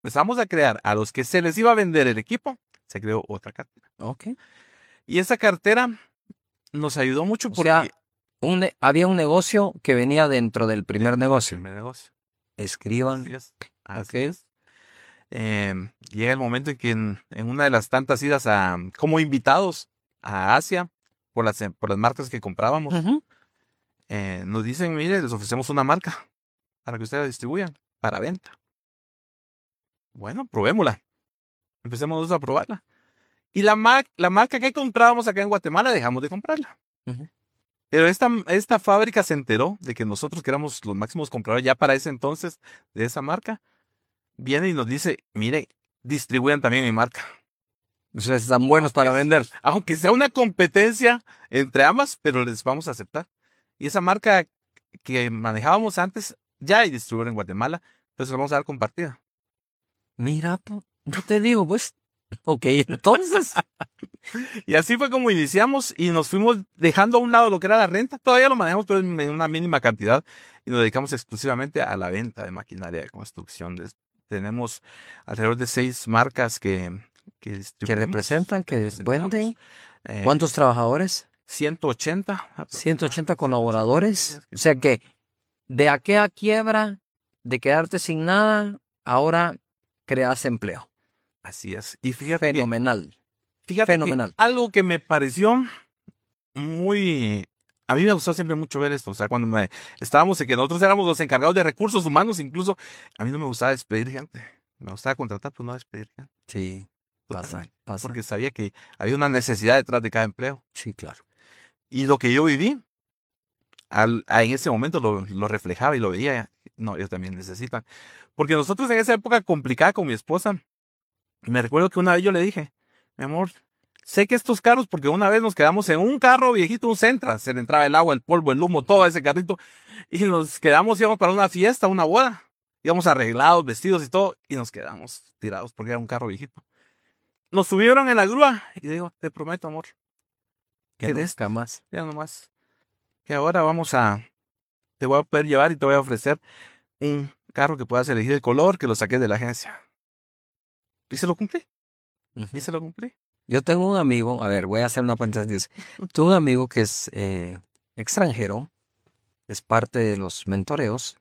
empezamos a crear a los que se les iba a vender el equipo, se creó otra cartera. Ok. Y esa cartera nos ayudó mucho O porque sea, había un negocio que venía dentro del primer negocio. primer negocio. Escriban. Así es. Ok. Así es. Llega el momento en que en una de las tantas idas como invitados a Asia por las marcas que comprábamos, Ujú. nos dicen, mire, les ofrecemos una marca para que ustedes la distribuyan para venta. Bueno, probémosla. Empecemos a probarla. Y la marca que comprábamos acá en Guatemala dejamos de comprarla. Ujú. Pero esta fábrica se enteró de que nosotros, que éramos los máximos compradores ya para ese entonces de esa marca, viene y nos dice, mire, distribuyan también mi marca. O sea, están buenos para vender. Aunque sea una competencia entre ambas, pero les vamos a aceptar. Y esa marca que manejábamos antes ya hay distribuidor en Guatemala, entonces la vamos a dar compartida. Mira, yo te digo, pues. Ok, entonces. Y así fue como iniciamos y nos fuimos dejando a un lado lo que era la renta. Todavía lo manejamos, pero en una mínima cantidad y nos dedicamos exclusivamente a la venta de maquinaria de construcción. Tenemos alrededor de 6 marcas que Que distribuimos, representan, que que representamos. venden. Eh, ¿Cuántos trabajadores? 180 180 aproximadamente. Así colaboradores. es O que sea tenemos. que de aquella quiebra, de quedarte sin nada, ahora creas empleo. Así es. Y Fenomenal. fíjate que Fenomenal. algo que me pareció muy... A mí me gustó siempre mucho ver esto, o sea, cuando estábamos en que nosotros éramos los encargados de recursos humanos, incluso a mí no me gustaba despedir gente, me gustaba contratar, pero no despedir gente, Sí, pasa, totalmente, pasa. porque sabía que había una necesidad detrás de cada empleo. Sí, claro. Y lo que yo viví, en ese momento lo reflejaba y lo veía, no, ellos también necesitan. Porque nosotros en esa época complicada con mi esposa, me recuerdo que una vez yo le dije, mi amor, sé que estos carros, porque una vez nos quedamos en un carro viejito, un Sentra, se le entraba el agua, el polvo, el humo, todo ese carrito, y nos quedamos, íbamos para una fiesta, una boda, íbamos arreglados, vestidos y todo, y nos quedamos tirados porque era un carro viejito. Nos subieron en la grúa, y digo, te prometo, amor, Que que de este, nunca más. ya nomás, que ahora te voy a poder llevar y te voy a ofrecer un carro que puedas elegir el color, que lo saques de la agencia. Y se lo cumplí, y Ujú. se lo cumplí. Yo tengo un amigo, a ver, voy a hacer una paréntesis. Tengo un amigo que es extranjero, es parte de los mentoreos,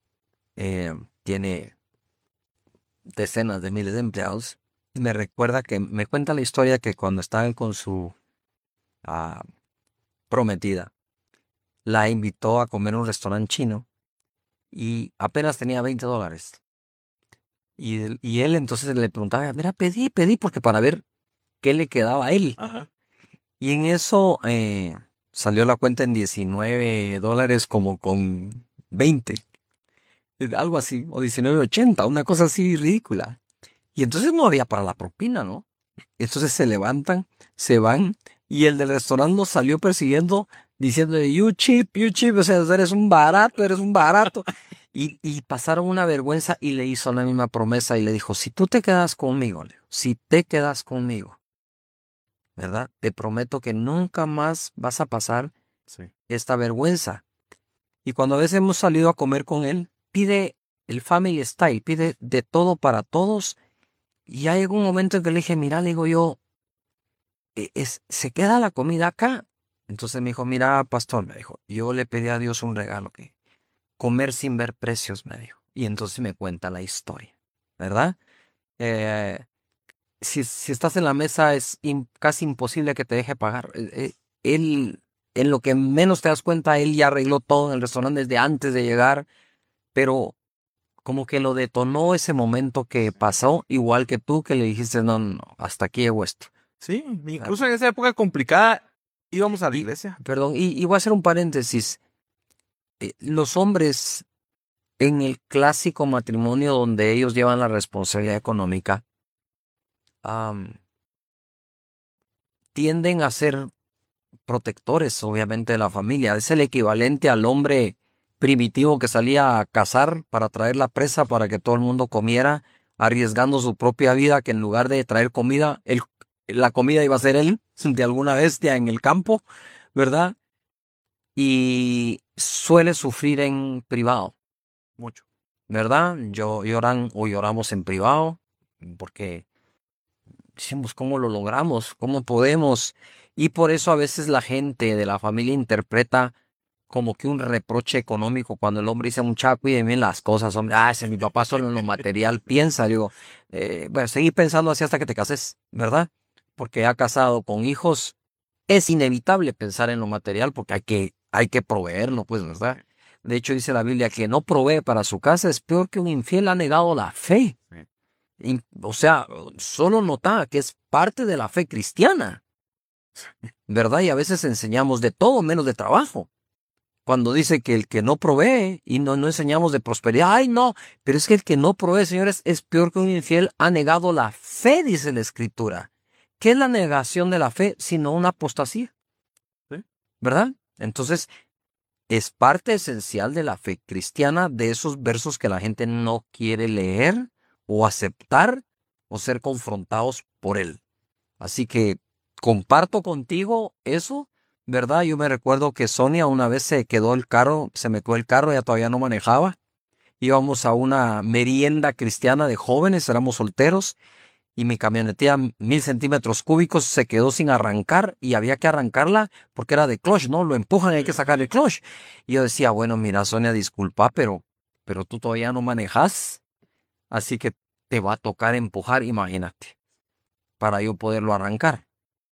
tiene decenas de miles de empleados. Y me recuerda que me cuenta la historia que cuando estaban con su ah, prometida, la invitó a comer a un restaurante chino y apenas tenía $20. Y él entonces le preguntaba, mira, pedí, porque para ver qué le quedaba a él. Ajá. Y en eso salió la cuenta en $19, como con 20, algo así, o 19.80, una cosa así ridícula. Y entonces no había para la propina, ¿no? Entonces se levantan, se van, y el del restaurante nos salió persiguiendo, diciendo, you cheap, o sea, eres un barato. Y pasaron una vergüenza y le hizo la misma promesa y le dijo, si tú te quedas conmigo, le dijo, si te quedas conmigo, ¿verdad? Te prometo que nunca más vas a pasar Sí. esta vergüenza. Y cuando a veces hemos salido a comer con él, pide el family style, pide de todo para todos. Y ya llegó un momento en que le dije, mira, le digo yo, ¿se queda la comida acá? Entonces me dijo, mira, pastor, me dijo, yo le pedí a Dios un regalo, que comer sin ver precios, me dijo. Y entonces me cuenta la historia, ¿verdad? Eh, si estás en la mesa es casi imposible que te deje pagar. Él, en lo que menos te das cuenta, él ya arregló todo en el restaurante desde antes de llegar, pero como que lo detonó ese momento que pasó, igual que tú que le dijiste, no, no, no, hasta aquí llegó esto. Sí, Ah, incluso en esa época complicada íbamos a la Y, iglesia. perdón, y voy a hacer un paréntesis. Los hombres en el clásico matrimonio donde ellos llevan la responsabilidad económica, am, tienden a ser protectores, obviamente, de la familia. Es el equivalente al hombre primitivo que salía a cazar para traer la presa para que todo el mundo comiera, arriesgando su propia vida, que en lugar de traer comida, la comida iba a ser él, de alguna bestia en el campo, ¿verdad? Y suele sufrir en privado. Mucho. ¿verdad? Lloramos en privado, porque decimos cómo lo logramos, cómo podemos. Y por eso a veces la gente de la familia interpreta como que un reproche económico cuando el hombre dice, muchacho, cuídeme bien las cosas, hombre. Ah, si mi papá solo en lo material piensa, digo, bueno, seguir pensando así hasta que te cases, ¿verdad? Porque ya casado con hijos es inevitable pensar en lo material porque hay que proveerlo, pues, ¿verdad? De hecho, dice la Biblia que no provee para su casa es peor que un infiel ha negado la fe. Sí. O sea, solo nota que es parte de la fe cristiana, ¿verdad? Y a veces enseñamos de todo menos de trabajo. Cuando dice que el que no provee y no enseñamos de prosperidad, ay no, pero es que el que no provee, señores, es peor que un infiel ha negado la fe, dice la Escritura. ¿Qué es la negación de la fe sino una apostasía? Sí. ¿Verdad? Entonces, es parte esencial de la fe cristiana de esos versos que la gente no quiere leer o aceptar o ser confrontados por él. Así que comparto contigo eso, ¿verdad? Yo me recuerdo que Sonia una vez se me quedó el carro, ella todavía no manejaba. Íbamos a una merienda cristiana de jóvenes, éramos solteros, y mi camionetilla 1000 centímetros cúbicos se quedó sin arrancar y había que arrancarla porque era de clutch, ¿no? Lo empujan y hay que sacar el clutch. Y yo decía, bueno, mira, Sonia, disculpa, pero tú todavía no manejas, así que te va a tocar empujar, imagínate, para yo poderlo arrancar.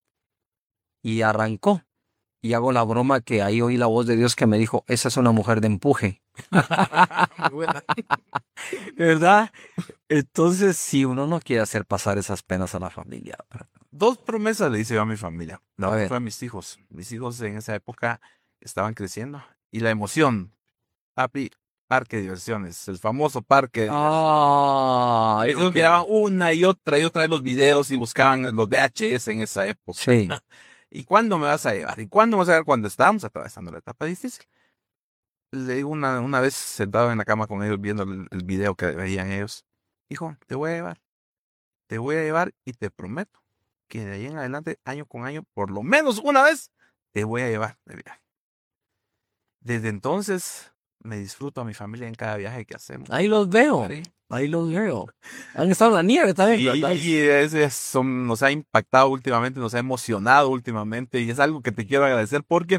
Y arrancó. Y hago la broma que ahí oí la voz de Dios que me dijo, esa es una mujer de empuje. Muy buena. ¿Verdad? Entonces, si uno no quiere hacer pasar esas penas a la familia. Dos promesas le hice yo a mi familia. La A otra ver. fue a mis hijos. Mis hijos en esa época estaban creciendo. Y la emoción. Papi, parque de diversiones. El famoso parque de Ah, ellos miraban una y otra vez los videos y buscaban los VHS en esa época. sí. ¿Y cuándo me vas a llevar? ¿Y cuándo me vas a llevar? Cuando estábamos atravesando la etapa difícil. Le digo una vez sentado en la cama con ellos viendo el video que veían ellos. Hijo, te voy a llevar. Te voy a llevar y te prometo que de ahí en adelante, año con año, por lo menos una vez, te voy a llevar de viaje. Desde entonces me disfruto a mi familia en cada viaje que hacemos. Ahí los veo. Sí. Ahí los veo. Han estado en la nieve también. Y ese nos ha impactado últimamente, nos ha emocionado últimamente y es algo que te quiero agradecer porque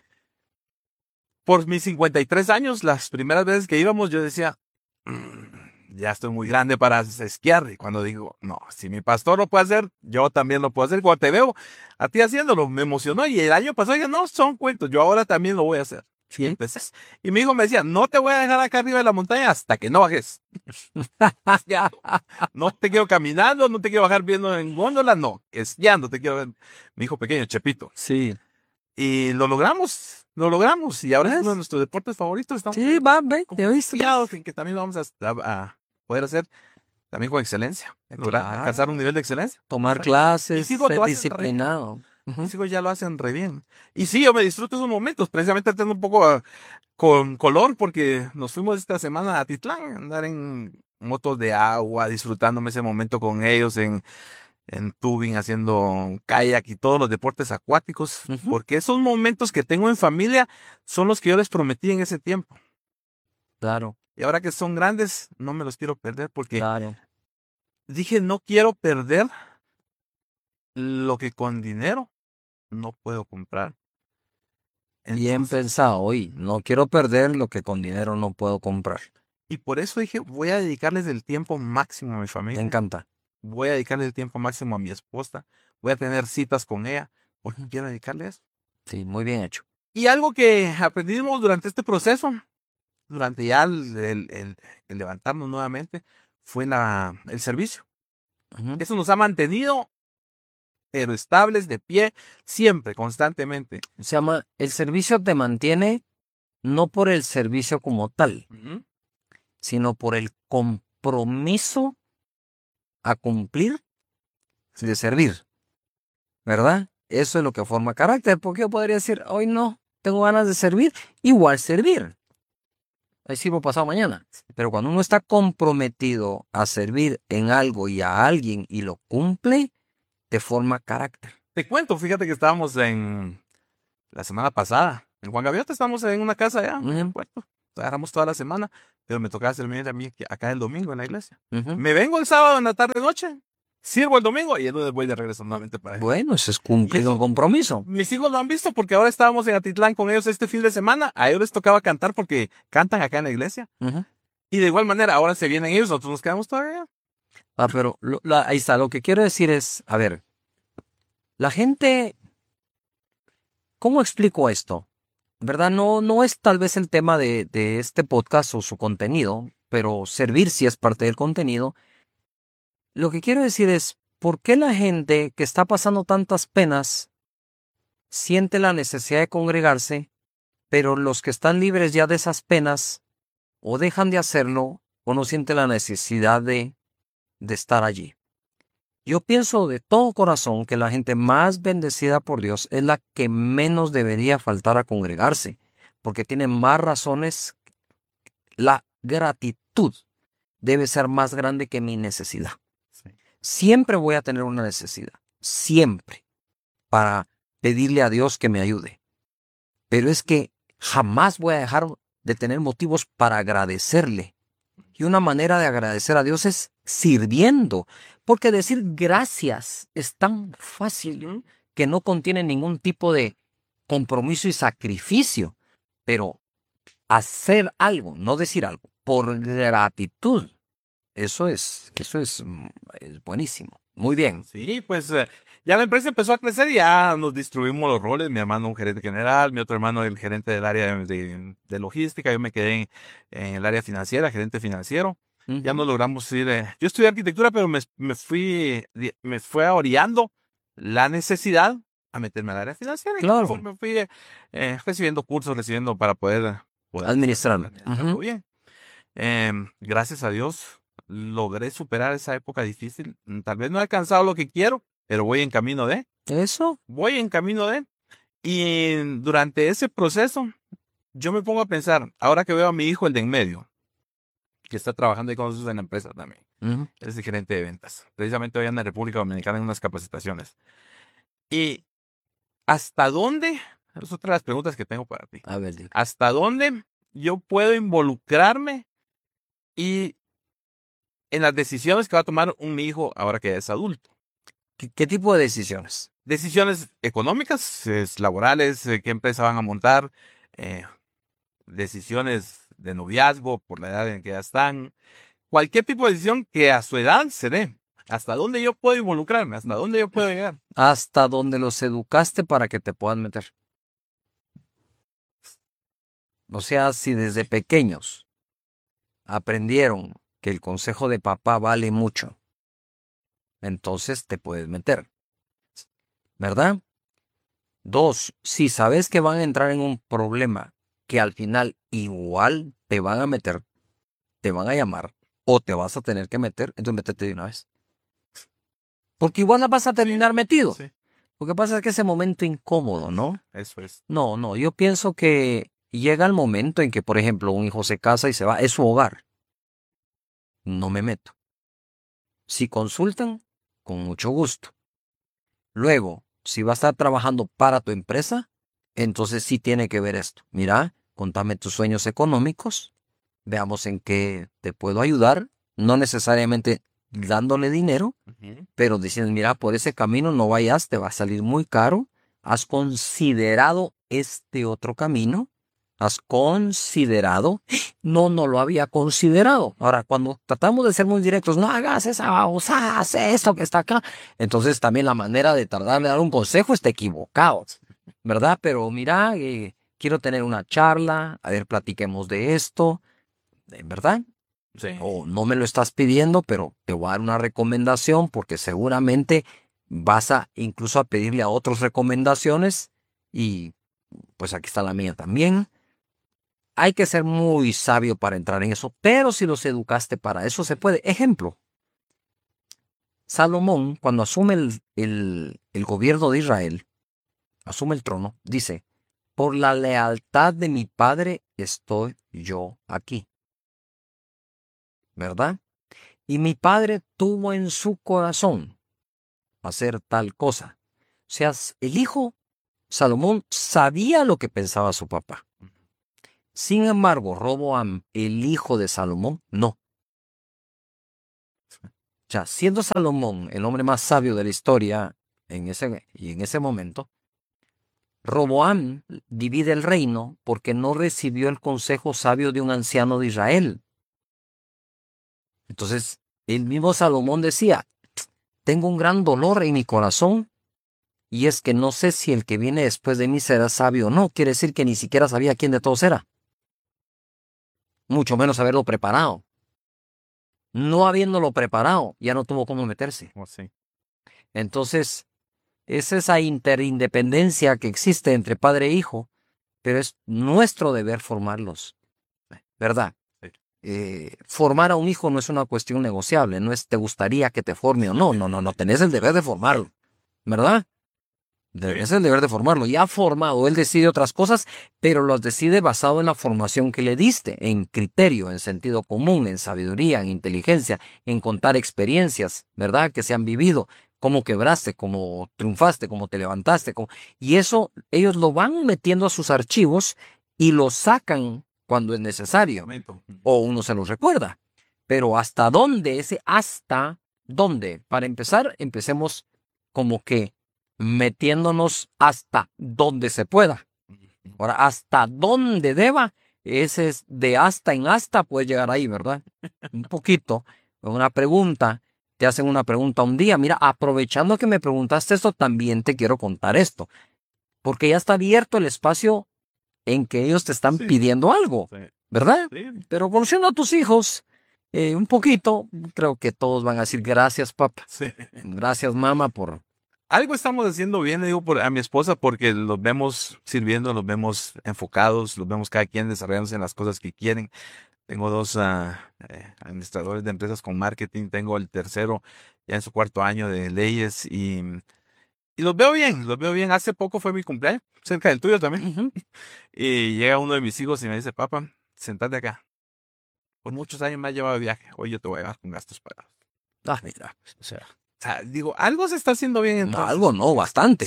por mis 53 años, las primeras veces que íbamos yo decía, ya estoy muy grande para esquiar. Y cuando digo, no, si mi pastor lo puede hacer, yo también lo puedo hacer. Cuando te veo a ti haciéndolo, me emocionó y el año pasado dije, no, son cuentos, yo ahora también lo voy a hacer. Sí. Empecé. Y mi hijo me decía, no te voy a dejar acá arriba de la montaña hasta que no bajes. No te quiero caminando, no te quiero bajar viendo en góndola, no, esquiando te quiero ver. Mi hijo pequeño, Chepito. Sí. Y lo logramos. Y ahora es uno de nuestros deportes favoritos. Estamos Sí, va, ve, te oíste. confiados en que también lo vamos a poder hacer también con excelencia. Lograr Claro. alcanzar un nivel de excelencia. Tomar clases, Mis hijos ser lo hacen disciplinado. Mis hijos ya lo hacen re bien. Y sí, yo me disfruto esos momentos. Precisamente tengo un poco con color porque nos fuimos esta semana a Titlán a andar en motos de agua, disfrutándome ese momento con ellos en tubing, haciendo kayak y todos los deportes acuáticos. Ujú. Porque esos momentos que tengo en familia son los que yo les prometí en ese tiempo. Claro, Y ahora que son grandes, no me los quiero perder porque claro. dije, no quiero perder lo que con dinero no puedo comprar. Bien Entonces, pensado, oye, no quiero perder lo que con dinero no puedo comprar. y por eso dije, voy a dedicarles el tiempo máximo a mi Me familia. encanta. Voy a dedicarle el tiempo máximo a mi esposa. Voy a tener citas con ella. Porque quiero dedicarle eso. Sí, muy bien hecho. Y algo que aprendimos durante este proceso, durante ya el levantarnos nuevamente, fue el servicio. Ujú. Eso nos ha mantenido, pero estables, de pie, siempre, constantemente. Se llama, el servicio te mantiene no por el servicio como tal, sino por el compromiso a cumplir de servir, ¿verdad? Eso es lo que forma carácter, porque yo podría decir, hoy no, tengo ganas de servir, igual servir. Ahí sirvo pasado mañana. Pero cuando uno está comprometido a servir en algo y a alguien y lo cumple, te forma carácter. Te cuento, fíjate que estábamos la semana pasada, en Juan Gaviota, estábamos en una casa allá, en el puerto. Agarramos toda la semana, pero me tocaba servir a mí acá el domingo en la iglesia. Ujú. Me vengo el sábado en la tarde-noche, sirvo el domingo y el lunes voy de regreso nuevamente para allá. Bueno, eso es cumplir Y eso- un compromiso. Mis hijos lo han visto porque ahora estábamos en Atitlán con ellos este fin de semana. A ellos les tocaba cantar porque cantan acá en la iglesia. Ujú. Y de igual manera, ahora se vienen ellos, nosotros nos quedamos todavía. Pero ahí está, lo que quiero decir es, a ver, la gente, ¿cómo explico esto? ¿Verdad? No es tal vez el tema de este podcast o su contenido, pero servir sí es parte del contenido. Lo que quiero decir es, ¿por qué la gente que está pasando tantas penas siente la necesidad de congregarse, pero los que están libres ya de esas penas o dejan de hacerlo o no sienten la necesidad de estar allí? Yo pienso de todo corazón que la gente más bendecida por Dios es la que menos debería faltar a congregarse, porque tiene más razones. La gratitud debe ser más grande que mi necesidad. Sí. Siempre voy a tener una necesidad, siempre, para pedirle a Dios que me ayude. Pero es que jamás voy a dejar de tener motivos para agradecerle. Y una manera de agradecer a Dios es sirviendo, porque decir gracias es tan fácil que no contiene ningún tipo de compromiso y sacrificio. Pero hacer algo, no decir algo, por gratitud, es buenísimo. Muy bien. Sí, pues ya la empresa empezó a crecer y ya nos distribuimos los roles. Mi hermano un gerente general, mi otro hermano el gerente del área de logística. Yo me quedé en el área financiera, gerente financiero. Ya nos logramos ir. Yo estudié arquitectura, pero me fue orillando la necesidad a meterme al área financiera. Y Claro. me fui recibiendo cursos, recibiendo para poder Administrarlo. administrarlo bien. Gracias a Dios logré superar esa época difícil. Tal vez no he alcanzado lo que quiero, pero voy en camino de. Eso. Voy en camino de. Y durante ese proceso, yo me pongo a pensar, ahora que veo a mi hijo, el de en medio, que está trabajando ahí con nosotros en la empresa también. Ujú. Él es el gerente de ventas. Precisamente hoy en la República Dominicana en unas capacitaciones. Y ¿hasta dónde? Es otra de las preguntas que tengo para ti. A ver, diga. ¿Hasta dónde yo puedo involucrarme y en las decisiones que va a tomar mi hijo ahora que es adulto? ¿Qué tipo de decisiones? Decisiones económicas, laborales, qué empresa van a montar, decisiones de noviazgo por la edad en que ya están, cualquier tipo de decisión que a su edad se dé. ¿Hasta dónde yo puedo involucrarme? ¿Hasta dónde yo puedo llegar? Hasta donde los educaste para que te puedan meter. O sea, si desde pequeños aprendieron que el consejo de papá vale mucho, entonces te puedes meter. ¿Verdad? 2, si sabes que van a entrar en un problema que al final igual te van a meter, te van a llamar o te vas a tener que meter, entonces métete de una vez. Porque igual la vas a terminar metido. Sí, Lo que pasa es que ese momento incómodo, ¿no? eso es. No, yo pienso que llega el momento en que, por ejemplo, un hijo se casa y se va, es su hogar. No me meto. Si consultan, con mucho gusto. Luego, si va a estar trabajando para tu empresa, entonces sí tiene que ver esto. Mira, contame tus sueños económicos, veamos en qué te puedo ayudar, no necesariamente dándole dinero, pero diciendo, mira, por ese camino no vayas, te va a salir muy caro. ¿Has considerado este otro camino? ¿Has considerado? No lo había considerado. Ahora, cuando tratamos de ser muy directos, no hagas esa babosa, haz esto que está acá. Entonces también la manera de tratar de dar un consejo está equivocado, ¿verdad? Pero mira, quiero tener una charla, a ver, platiquemos de esto, ¿verdad? Sí. O no me lo estás pidiendo, pero te voy a dar una recomendación porque seguramente vas a incluso a pedirle a otros recomendaciones y pues aquí está la mía también. Hay que ser muy sabio para entrar en eso, pero si los educaste para eso se puede. Ejemplo, Salomón, cuando asume el gobierno de Israel, asume el trono, dice, por la lealtad de mi padre estoy yo aquí. ¿Verdad? Y mi padre tuvo en su corazón hacer tal cosa. O sea, el hijo, Salomón, sabía lo que pensaba su papá. Sin embargo, Roboam, el hijo de Salomón, no. O sea, siendo Salomón el hombre más sabio de la historia en ese momento, Roboam divide el reino porque no recibió el consejo sabio de un anciano de Israel. Entonces, el mismo Salomón decía, tengo un gran dolor en mi corazón y es que no sé si el que viene después de mí será sabio o no. Quiere decir que ni siquiera sabía quién de todos era, mucho menos haberlo preparado. No habiéndolo preparado, ya no tuvo cómo meterse. Oh, sí. Entonces, es esa interindependencia que existe entre padre e hijo, pero es nuestro deber formarlos, ¿verdad? Formar a un hijo no es una cuestión negociable, no es te gustaría que te forme o no, no, tenés el deber de formarlo, ¿verdad? Es el deber de formarlo. Ya formado, él decide otras cosas, pero los decide basado en la formación que le diste, en criterio, en sentido común, en sabiduría, en inteligencia, en contar experiencias, ¿verdad? Que se han vivido, cómo quebraste, cómo triunfaste, cómo te levantaste. Y eso ellos lo van metiendo a sus archivos y lo sacan cuando es necesario, o uno se los recuerda. Pero ¿hasta dónde? ¿Hasta dónde? Para empezar, empecemos como que metiéndonos hasta donde se pueda. Ahora, hasta donde deba, ese es de hasta en hasta, puede llegar ahí, ¿verdad? Un poquito, una pregunta, te hacen una pregunta un día, mira, aprovechando que me preguntaste esto, también te quiero contar esto, porque ya está abierto el espacio en que ellos te están pidiendo algo, ¿verdad? Sí. Pero conociendo a tus hijos, un poquito, creo que todos van a decir gracias, papá. Sí. Gracias, mamá, por... Algo estamos haciendo bien, le digo a mi esposa, porque los vemos sirviendo, los vemos enfocados, los vemos cada quien desarrollándose en las cosas que quieren. Tengo dos administradores de empresas con marketing, tengo el tercero ya en su cuarto año de leyes y los veo bien, los veo bien. Hace poco fue mi cumpleaños, cerca del tuyo también. Y llega uno de mis hijos y me dice, papá, sentate acá. Por muchos años me ha llevado de viaje, hoy yo te voy a llevar con gastos pagados. Ah, mira, o sea, digo, algo se está haciendo bien entonces. No, algo no, bastante.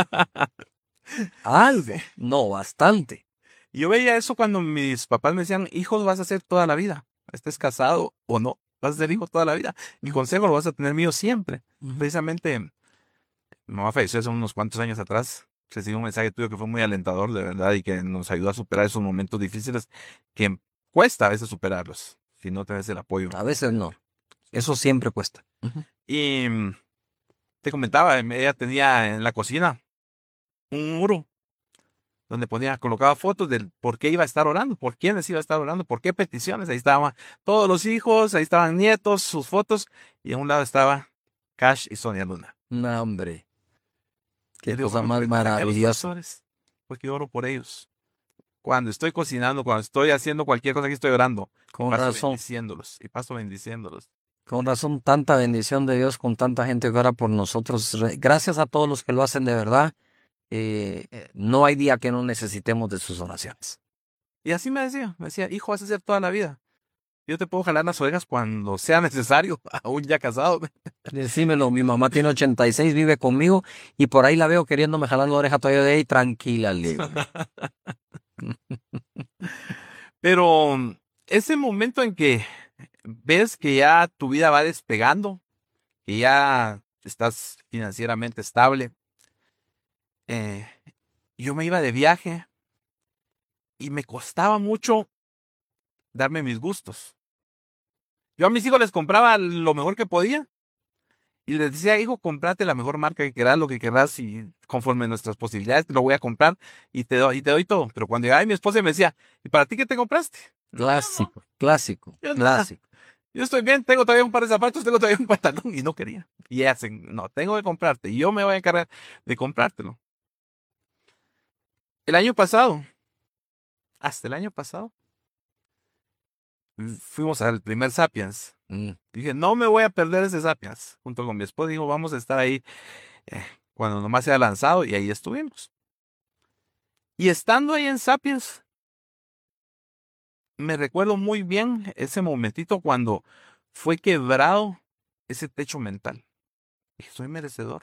Algo, no, bastante. Yo veía eso cuando mis papás me decían, hijos vas a hacer toda la vida. Estés casado o no, vas a ser hijo toda la vida. Mi consejo lo vas a tener mío siempre. Precisamente, mi mamá falleció hace unos cuantos años atrás. Recibí un mensaje tuyo que fue muy alentador, de verdad, y que nos ayudó a superar esos momentos difíciles que cuesta a veces superarlos, si no tenés el apoyo. A veces no. Eso siempre cuesta. Y te comentaba, ella tenía en la cocina un muro donde colocaba fotos del por qué iba a estar orando, por quiénes iba a estar orando, por qué peticiones. Ahí estaban todos los hijos, ahí estaban nietos, sus fotos, y a un lado estaba Cash y Sonia Luna. No, hombre. Qué cosa más maravillosa. Porque oro por ellos. Cuando estoy cocinando, cuando estoy haciendo cualquier cosa que estoy orando, con paso razón. Bendiciéndolos, y paso bendiciéndolos. Con razón, tanta bendición de Dios con tanta gente que ora por nosotros. Gracias a todos los que lo hacen de verdad. No hay día que no necesitemos de sus oraciones. Y así me decía, hijo, vas a hacer toda la vida. Yo te puedo jalar las orejas cuando sea necesario, aún ya casado. Decímelo, mi mamá tiene 86, vive conmigo y por ahí la veo queriéndome jalar la oreja todavía de ahí, tranquila, Pero ese momento en que ves que ya tu vida va despegando, que ya estás financieramente estable, yo me iba de viaje y me costaba mucho darme mis gustos. Yo a mis hijos les compraba lo mejor que podía y les decía, hijo, comprate la mejor marca que quieras, lo que querrás, y conforme a nuestras posibilidades te lo voy a comprar y te doy todo. Pero cuando llegaba mi esposa me decía, ¿y para ti qué te compraste? Clásico, clásico, clásico. Yo estoy bien, tengo todavía un par de zapatos, tengo todavía un pantalón, y no quería. Y hacen, no, tengo que comprarte, y yo me voy a encargar de comprártelo. Hasta el año pasado, fuimos al primer Sapiens. Dije, no me voy a perder ese Sapiens. Junto con mi esposa, dijo, vamos a estar ahí cuando nomás se ha lanzado, y ahí estuvimos. Y estando ahí en Sapiens, me recuerdo muy bien ese momentito cuando fue quebrado ese techo mental. Dije, soy merecedor.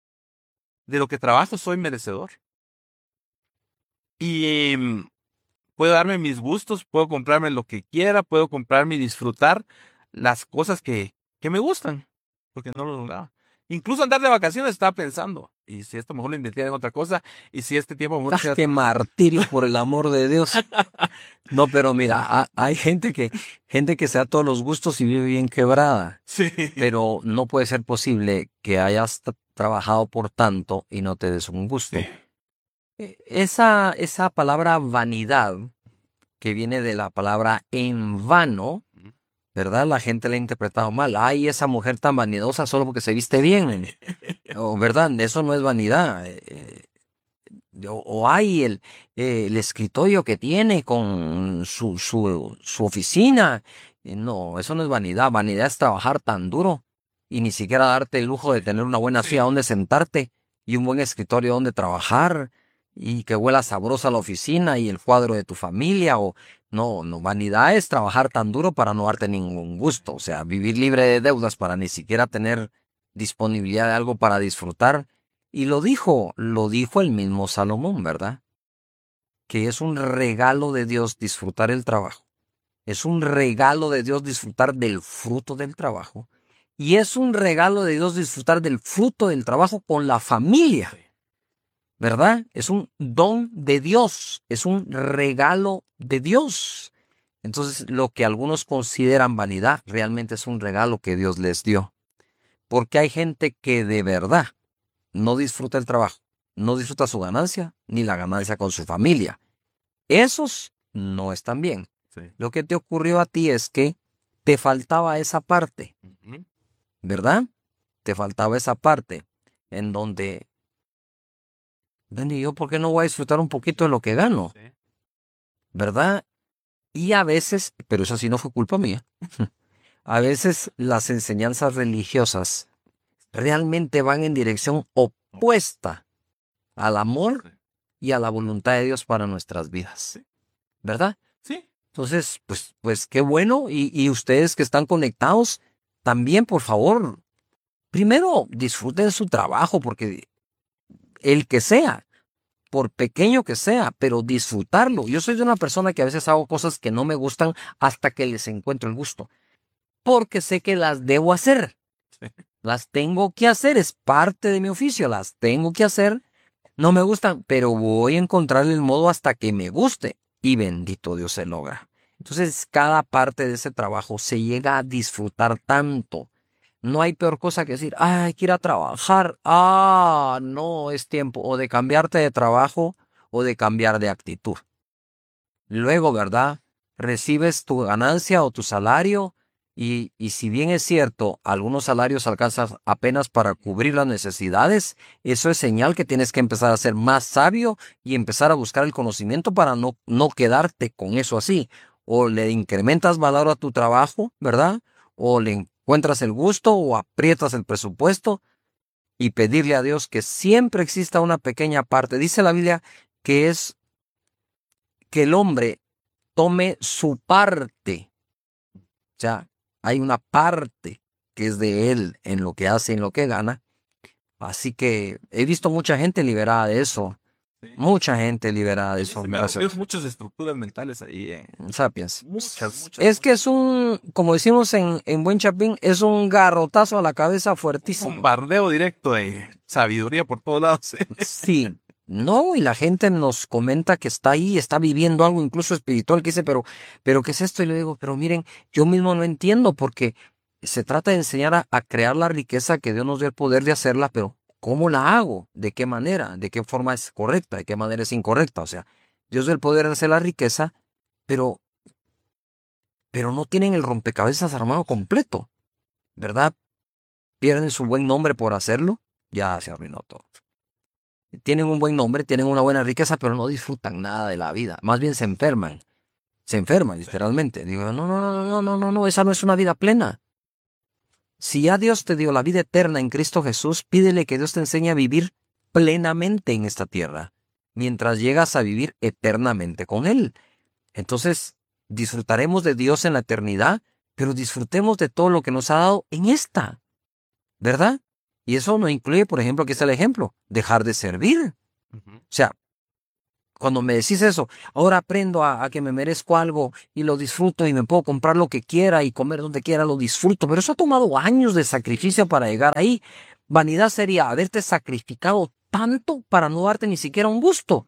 De lo que trabajo soy merecedor. Y puedo darme mis gustos, puedo comprarme lo que quiera, puedo comprarme y disfrutar las cosas que me gustan, porque no lo lograba. Incluso andar de vacaciones estaba pensando, y si esto mejor lo invertía en otra cosa, y si este tiempo mejor ¡Ah, qué martirio, por el amor de Dios! No, pero mira, hay gente que se da todos los gustos y vive bien quebrada. Sí. Pero no puede ser posible que hayas trabajado por tanto y no te des un gusto. Sí. Esa palabra vanidad, que viene de la palabra en vano, ¿verdad? La gente la ha interpretado mal. Ay, esa mujer tan vanidosa solo porque se viste bien. O, ¿verdad? Eso no es vanidad. O hay el escritorio que tiene con su oficina. No, eso no es vanidad. Vanidad es trabajar tan duro y ni siquiera darte el lujo de tener una buena silla donde sentarte y un buen escritorio donde trabajar y que huela sabrosa la oficina y el cuadro de tu familia. O no, no, vanidad es trabajar tan duro para no darte ningún gusto. O sea, vivir libre de deudas para ni siquiera tener disponibilidad de algo para disfrutar. Y lo dijo el mismo Salomón, ¿verdad? Que es un regalo de Dios disfrutar el trabajo. Es un regalo de Dios disfrutar del fruto del trabajo. Y es un regalo de Dios disfrutar del fruto del trabajo con la familia. ¿Verdad? Es un don de Dios. Es un regalo de Dios. Entonces, lo que algunos consideran vanidad, realmente es un regalo que Dios les dio. Porque hay gente que de verdad no disfruta el trabajo, no disfruta su ganancia, ni la ganancia con su familia. Esos no están bien. Sí. Lo que te ocurrió a ti es que te faltaba esa parte, ¿verdad? Te faltaba esa parte en donde, ven, ¿y yo por qué no voy a disfrutar un poquito de lo que gano? Sí. ¿Verdad? Y a veces, pero eso sí no fue culpa mía, a veces las enseñanzas religiosas realmente van en dirección opuesta al amor y a la voluntad de Dios para nuestras vidas. ¿Verdad? Sí. Entonces, pues qué bueno. Y ustedes que están conectados, también, por favor, primero disfruten su trabajo, porque el que sea, por pequeño que sea, pero disfrutarlo. Yo soy de una persona que a veces hago cosas que no me gustan hasta que les encuentro el gusto, porque sé que las debo hacer. Sí. Las tengo que hacer, es parte de mi oficio, las tengo que hacer. No me gustan, pero voy a encontrar el modo hasta que me guste. Y bendito Dios se logra. Entonces, cada parte de ese trabajo se llega a disfrutar tanto. No hay peor cosa que decir, ay, hay que ir a trabajar. Ah, no, es tiempo o de cambiarte de trabajo o de cambiar de actitud. Luego, ¿verdad? Recibes tu ganancia o tu salario y si bien es cierto, algunos salarios alcanzan apenas para cubrir las necesidades, eso es señal que tienes que empezar a ser más sabio y empezar a buscar el conocimiento para no quedarte con eso así. O le incrementas valor a tu trabajo, ¿verdad? O le encuentras el gusto o aprietas el presupuesto y pedirle a Dios que siempre exista una pequeña parte. Dice la Biblia que es que el hombre tome su parte. O sea, hay una parte que es de él en lo que hace, en lo que gana. Así que he visto mucha gente liberada de eso. Sí. Mucha gente liberada de Sí, eso. se me rompieron muchas estructuras mentales ahí. Sapiens. Muchas. Es que es como decimos en buen chapín, es un garrotazo a la cabeza fuertísimo. Bombardeo directo de sabiduría por todos lados. Sí. No, y la gente nos comenta que está ahí, está viviendo algo incluso espiritual, que dice, pero ¿qué es esto? Y le digo, pero miren, yo mismo no entiendo, porque se trata de enseñar a crear la riqueza que Dios nos dio el poder de hacerla, pero ¿cómo la hago? ¿De qué manera? ¿De qué forma es correcta? ¿De qué manera es incorrecta? O sea, Dios dio el poder de hacer la riqueza, pero no tienen el rompecabezas armado completo, ¿verdad? Pierden su buen nombre por hacerlo, ya se arruinó todo. Tienen un buen nombre, tienen una buena riqueza, pero no disfrutan nada de la vida. Más bien se enferman. Se enferman, literalmente. Digo, no, esa no es una vida plena. Si ya Dios te dio la vida eterna en Cristo Jesús, pídele que Dios te enseñe a vivir plenamente en esta tierra, mientras llegas a vivir eternamente con Él. Entonces, disfrutaremos de Dios en la eternidad, pero disfrutemos de todo lo que nos ha dado en esta, ¿verdad? Y eso no incluye, por ejemplo, aquí está el ejemplo, dejar de servir. O sea, cuando me decís eso, ahora aprendo a que me merezco algo y lo disfruto y me puedo comprar lo que quiera y comer donde quiera, lo disfruto. Pero eso ha tomado años de sacrificio para llegar ahí. Vanidad sería haberte sacrificado tanto para no darte ni siquiera un gusto.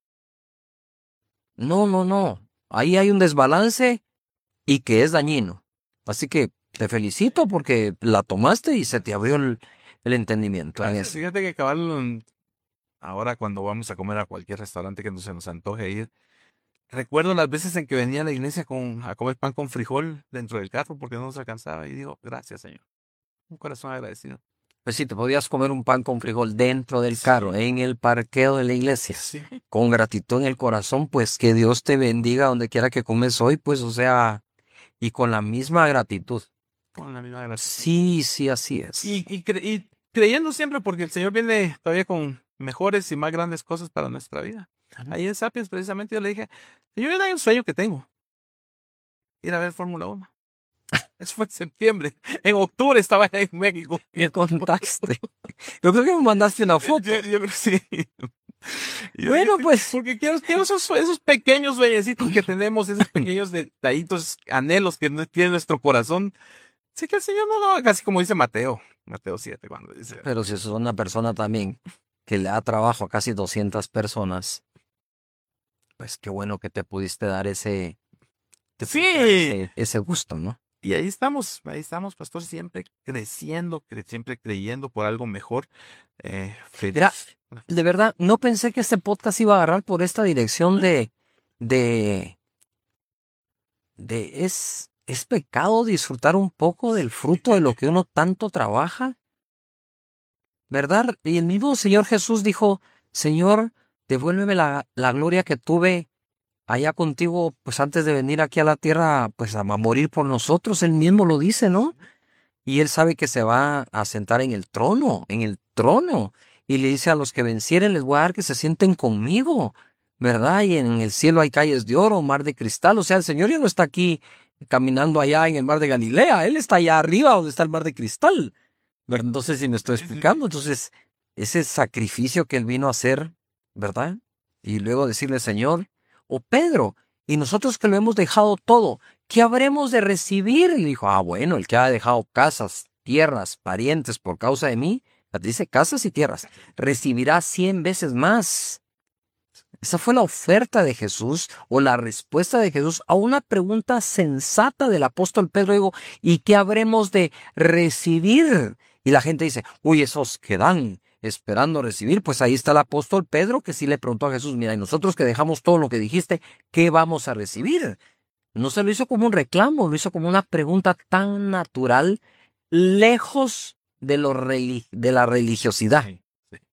No, no, no. Ahí hay un desbalance y que es dañino. Así que te felicito porque la tomaste y se te abrió el entendimiento en eso. Fíjate que cabal, ahora cuando vamos a comer a cualquier restaurante que no se nos antoje ir, recuerdo las veces en que venía a la iglesia a comer pan con frijol dentro del carro porque no nos alcanzaba y digo, gracias, Señor. Un corazón agradecido. Pues sí, te podías comer un pan con frijol dentro del carro, en el parqueo de la iglesia, Sí. con gratitud en el corazón, pues que Dios te bendiga donde quiera que comes hoy, pues o sea, y con la misma gratitud. Con la misma gracia. Sí, sí, así es. Y creyendo siempre porque el Señor viene todavía con mejores y más grandes cosas para nuestra vida. Ahí en Sapiens precisamente yo le dije, Señor, hay un sueño que tengo. Ir a ver Fórmula 1. Eso fue en septiembre. En octubre estaba en México. Me contaste. Yo creo que me mandaste una foto. Yo creo que sí. Bueno, pues. Porque quiero esos pequeños sueñecitos que tenemos, esos pequeños detallitos, anhelos que tiene nuestro corazón. Sé que el Señor no lo haga, casi como dice Mateo 7, cuando dice. Pero si sos una persona también que le da trabajo a casi 200 personas, pues qué bueno que te pudiste dar ese gusto, ¿no? Y ahí estamos, pastor, siempre creciendo, siempre creyendo por algo mejor. Mira, de verdad, no pensé que este podcast iba a agarrar por esta dirección ¿es pecado disfrutar un poco del fruto de lo que uno tanto trabaja? ¿Verdad? Y el mismo Señor Jesús dijo, Señor, devuélveme la gloria que tuve allá contigo, pues antes de venir aquí a la tierra, pues a morir por nosotros. Él mismo lo dice, ¿no? Y él sabe que se va a sentar en el trono. Y le dice a los que vencieren, les voy a dar que se sienten conmigo, ¿verdad? Y en el cielo hay calles de oro, mar de cristal. O sea, el Señor ya no está aquí caminando allá en el mar de Galilea. Él está allá arriba donde está el mar de cristal. ¿Verdad? Entonces, si me estoy explicando, entonces, ese sacrificio que él vino a hacer, ¿verdad? Y luego decirle, Señor, o Pedro, y nosotros que lo hemos dejado todo, ¿qué habremos de recibir? Y dijo, bueno, el que ha dejado casas, tierras, parientes por causa de mí, dice casas y tierras, recibirá 100 veces más. Esa fue la oferta de Jesús o la respuesta de Jesús a una pregunta sensata del apóstol Pedro. Digo, ¿y qué habremos de recibir? Y la gente dice, uy, esos que dan esperando recibir. Pues ahí está el apóstol Pedro que sí le preguntó a Jesús, mira, y nosotros que dejamos todo lo que dijiste, ¿qué vamos a recibir? No se lo hizo como un reclamo, lo hizo como una pregunta tan natural, lejos de la religiosidad. Sí.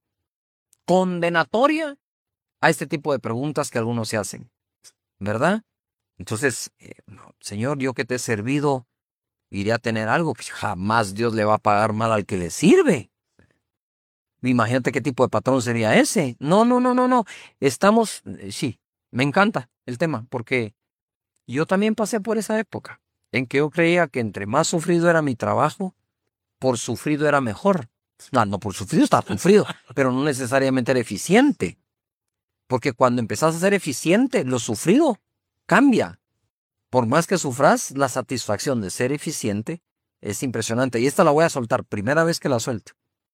Condenatoria a este tipo de preguntas que algunos se hacen, ¿verdad? Entonces, Señor, yo que te he servido, iré a tener algo, pues jamás Dios le va a pagar mal al que le sirve. Imagínate qué tipo de patrón sería ese. No. Estamos, sí, me encanta el tema, porque yo también pasé por esa época, en que yo creía que entre más sufrido era mi trabajo, por sufrido era mejor. No, por sufrido está sufrido, pero no necesariamente era eficiente. Porque cuando empezás a ser eficiente, lo sufrido cambia. Por más que sufras, la satisfacción de ser eficiente es impresionante. Y esta la voy a soltar, primera vez que la suelto.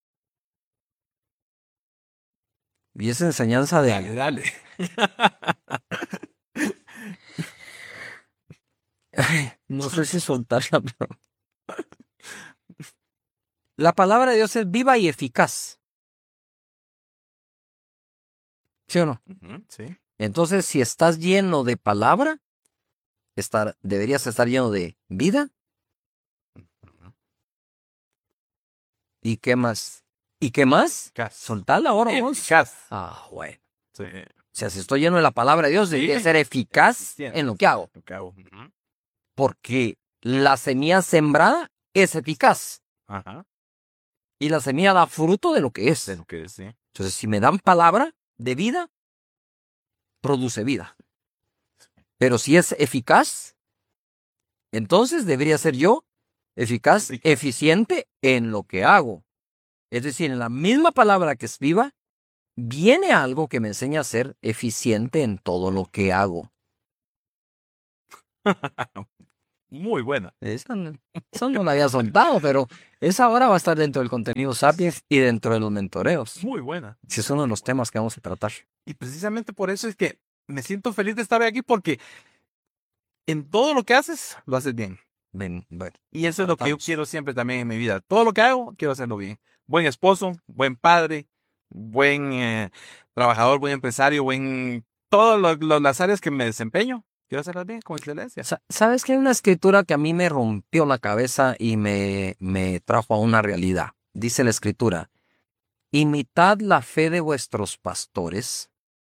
Y es enseñanza de algo. Dale. No sé si soltarla, pero... La palabra de Dios es viva y eficaz. ¿Sí o no? Sí. Entonces, si estás lleno de palabra, deberías estar lleno de vida. ¿Y qué más? ¿Y qué más? Eficaz. Soltala ahora vos. Eficaz. Bueno. Sí. O sea, si estoy lleno de la palabra de Dios, debería ser eficaz en lo que hago. Porque la semilla sembrada es eficaz. Ajá. Y la semilla da fruto de lo que es. De lo que es, sí. Entonces, si me dan palabra de vida, produce vida. Pero si es eficaz, entonces debería ser yo eficaz, eficiente en lo que hago. Es decir, en la misma palabra que es viva, viene algo que me enseña a ser eficiente en todo lo que hago. Muy buena. Eso no la había soltado, pero esa ahora va a estar dentro del contenido Sapiens y dentro de los mentoreos. Muy buena. Si es uno de los temas que vamos a tratar. Y precisamente por eso es que me siento feliz de estar aquí, porque en todo lo que haces, lo haces bien. Bueno, Y eso es lo que yo tratamos. quiero siempre también en mi vida. Todo lo que hago, quiero hacerlo bien. Buen esposo, buen padre, buen trabajador, buen empresario, todas las áreas que me desempeño. Quiero hacerlas bien, con excelencia. ¿Sabes que hay una escritura que a mí me rompió la cabeza y me trajo a una realidad? Dice la escritura: imitad la fe de vuestros pastores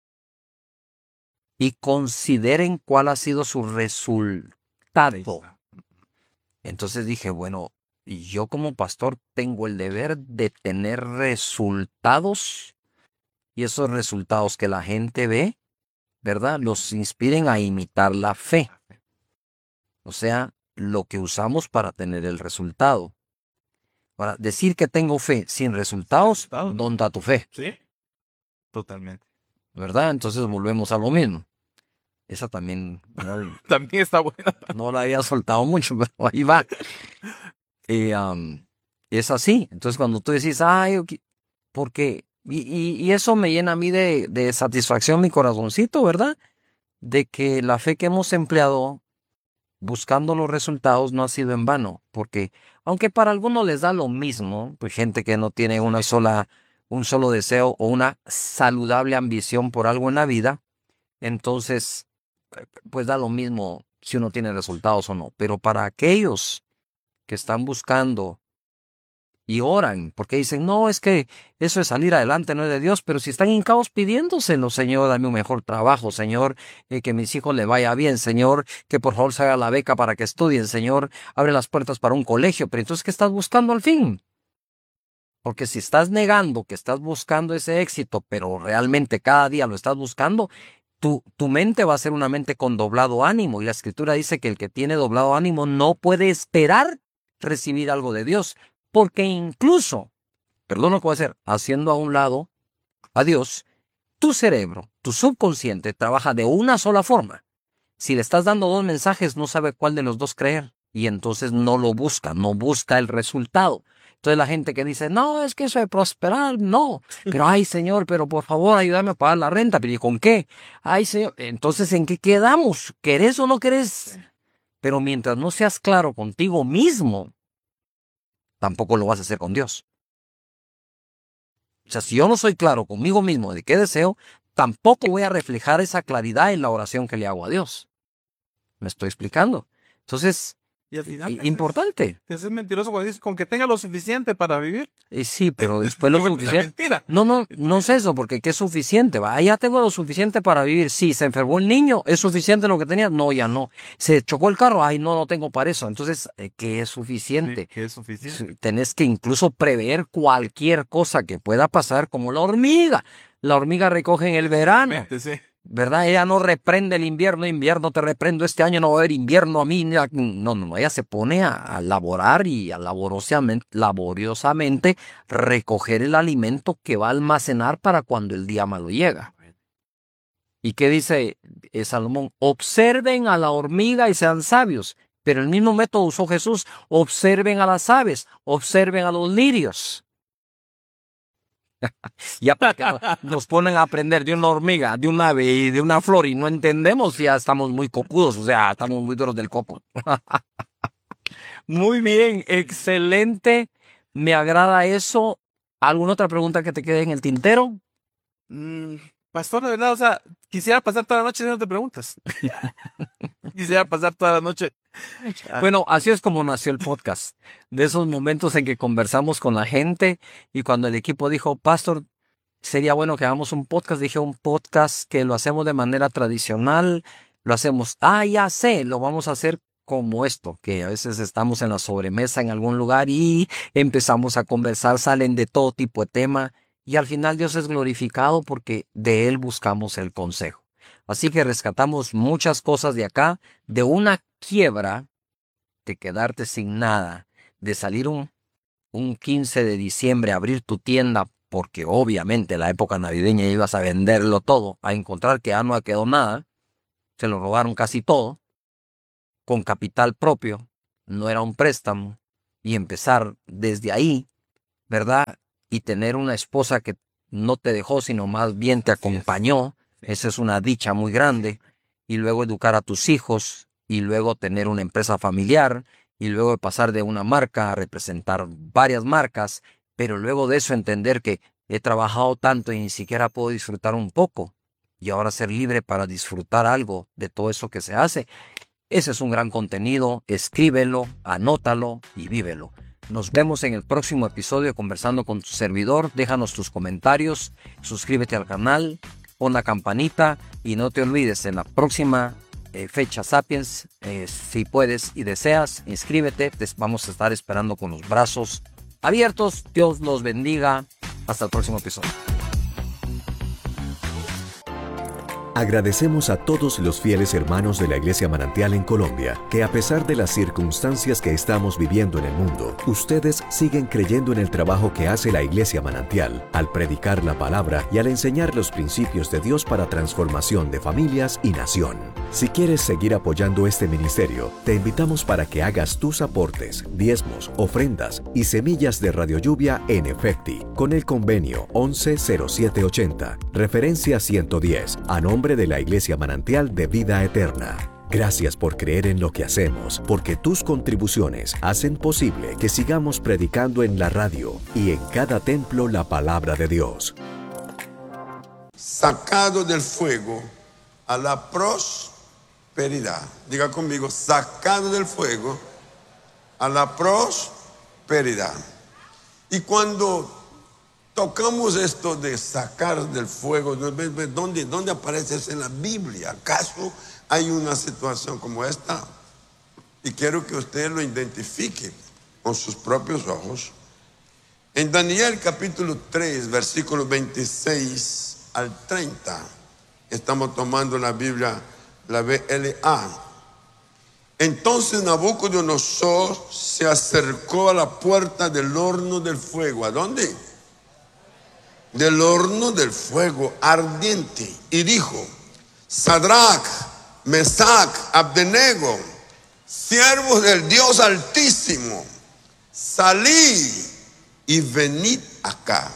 y consideren cuál ha sido su resultado. Entonces dije, bueno, yo como pastor tengo el deber de tener resultados, y esos resultados que la gente ve, ¿verdad?, los inspiren a imitar la fe. O sea, lo que usamos para tener el resultado. Ahora, decir que tengo fe sin resultados, ¿dónde está tu fe? Sí, totalmente. ¿Verdad? Entonces volvemos a lo mismo. Esa también También está buena. no la había soltado mucho, pero ahí va. Es así. Entonces cuando tú decís, ay, porque, y eso me llena a mí de satisfacción mi corazoncito, ¿verdad? De que la fe que hemos empleado buscando los resultados no ha sido en vano, porque aunque para algunos les da lo mismo, pues gente que no tiene un solo deseo o una saludable ambición por algo en la vida, entonces pues da lo mismo si uno tiene resultados o no. Pero para aquellos que están buscando y oran, porque dicen, no, es que eso de salir adelante no es de Dios, pero si están hincados pidiéndoselo: Señor, dame un mejor trabajo, Señor, que mis hijos le vaya bien, Señor, que por favor se haga la beca para que estudien, Señor, abre las puertas para un colegio. Pero entonces, ¿qué estás buscando al fin? Porque si estás negando que estás buscando ese éxito, pero realmente cada día lo estás buscando, tu mente va a ser una mente con doblado ánimo. Y la escritura dice que el que tiene doblado ánimo no puede esperar recibir algo de Dios. Porque incluso, perdón lo que voy a hacer, haciendo a un lado a Dios, tu cerebro, tu subconsciente, trabaja de una sola forma. Si le estás dando dos mensajes, no sabe cuál de los dos creer. Y entonces no lo busca, no busca el resultado. Entonces la gente que dice, no, es que eso de prosperar, no. Pero, ay, Señor, pero por favor, ayúdame a pagar la renta. Pero ¿y con qué? Ay, Señor, entonces ¿en qué quedamos? ¿Querés o no querés? Pero mientras no seas claro contigo mismo, tampoco lo vas a hacer con Dios. O sea, si yo no soy claro conmigo mismo de qué deseo, tampoco voy a reflejar esa claridad en la oración que le hago a Dios. ¿Me estoy explicando? Entonces, Y al final, importante. Te haces mentiroso cuando dices con que tenga lo suficiente para vivir. Sí, pero después lo suficiente. Mentira. No es eso, porque ¿qué es suficiente? Va, ya tengo lo suficiente para vivir. Sí, se enfermó el niño, ¿es suficiente lo que tenía? No, ya no. Se chocó el carro, ay, no tengo para eso. Entonces, ¿qué es suficiente? Sí, que es suficiente. Tenés que incluso prever cualquier cosa que pueda pasar, como la hormiga. La hormiga recoge en el verano. Sí. ¿Verdad? Ella no reprende el invierno te reprendo, este año no va a haber invierno a mí. No, ella se pone a laborar y a laboriosamente recoger el alimento que va a almacenar para cuando el día malo llega. ¿Y qué dice Salomón? Observen a la hormiga y sean sabios. Pero el mismo método usó Jesús: observen a las aves, observen a los lirios. Ya nos ponen a aprender de una hormiga, de un ave y de una flor y no entendemos, ya estamos muy cocudos, o sea, estamos muy duros del coco. Muy bien, excelente, me agrada eso. ¿Alguna otra pregunta que te quede en el tintero? Pastor, de verdad, o sea, quisiera pasar toda la noche haciéndote preguntas. Quisiera pasar toda la noche. Bueno, así es como nació el podcast. De esos momentos en que conversamos con la gente y cuando el equipo dijo, Pastor, sería bueno que hagamos un podcast. Dije, un podcast que lo hacemos de manera tradicional, lo hacemos, ya sé, lo vamos a hacer como esto, que a veces estamos en la sobremesa en algún lugar y empezamos a conversar, salen de todo tipo de tema y al final Dios es glorificado porque de Él buscamos el consejo. Así que rescatamos muchas cosas de acá, de una quiebra, de quedarte sin nada, de salir un 15 de diciembre, abrir tu tienda porque obviamente la época navideña ibas a venderlo todo, a encontrar que ya no quedó nada, se lo robaron casi todo, con capital propio, no era un préstamo, y empezar desde ahí, ¿verdad? Y tener una esposa que no te dejó, sino más bien te acompañó, esa es una dicha muy grande, y luego educar a tus hijos, y luego tener una empresa familiar, y luego de pasar de una marca a representar varias marcas, pero luego de eso entender que he trabajado tanto y ni siquiera puedo disfrutar un poco, y ahora ser libre para disfrutar algo de todo eso que se hace. Ese es un gran contenido, escríbelo, anótalo y vívelo. Nos vemos en el próximo episodio de Conversando con tu servidor. Déjanos tus comentarios, suscríbete al canal, pon la campanita y no te olvides en la próxima fecha Sapiens, si puedes y deseas, inscríbete, te vamos a estar esperando con los brazos abiertos. Dios los bendiga. Hasta el próximo episodio. Agradecemos a todos los fieles hermanos de la Iglesia Manantial en Colombia, que a pesar de las circunstancias que estamos viviendo en el mundo, ustedes siguen creyendo en el trabajo que hace la Iglesia Manantial, al predicar la palabra y al enseñar los principios de Dios para transformación de familias y nación. Si quieres seguir apoyando este ministerio, te invitamos para que hagas tus aportes, diezmos, ofrendas y semillas de Radio Lluvia en Efecti, con el convenio 110780, referencia 110, a nombre de la Iglesia Manantial de Vida Eterna. Gracias por creer en lo que hacemos, porque tus contribuciones hacen posible que sigamos predicando en la radio y en cada templo la palabra de Dios. Sacado del fuego a la prosperidad. Diga conmigo, sacado del fuego a la prosperidad. Y cuando tocamos esto de sacar del fuego, ¿dónde aparece eso en la Biblia? ¿Acaso hay una situación como esta? Y quiero que usted lo identifique con sus propios ojos. En Daniel capítulo 3, versículos 26 al 30, estamos tomando la Biblia, la BLA. Entonces Nabucodonosor se acercó a la puerta del horno del fuego. ¿A dónde? Del horno del fuego ardiente, y dijo: Sadrach, Mesach, Abdenego, siervos del Dios Altísimo, salid y venid acá.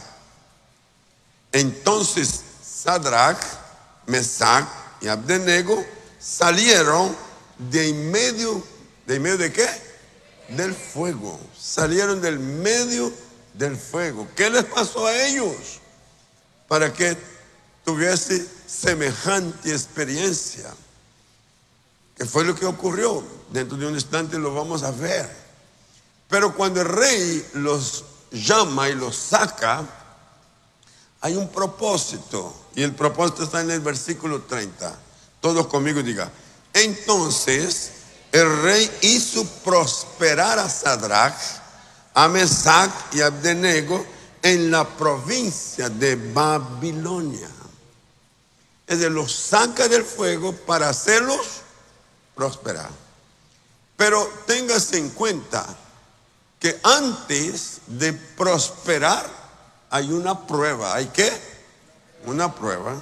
Entonces Sadrach, Mesach y Abdenego salieron de en medio ¿de qué? Del fuego. Salieron del medio del fuego. ¿Qué les pasó a ellos para que tuviese semejante experiencia? ¿Qué fue lo que ocurrió? Dentro de un instante lo vamos a ver. Pero cuando el rey los llama y los saca, hay un propósito, y el propósito está en el versículo 30. Todos conmigo digan: entonces el rey hizo prosperar a Sadrach, a Mesach y a Abdenego en la provincia de Babilonia. Es decir, los saca del fuego para hacerlos prosperar. Pero téngase en cuenta que antes de prosperar hay una prueba. ¿Hay qué? Una prueba.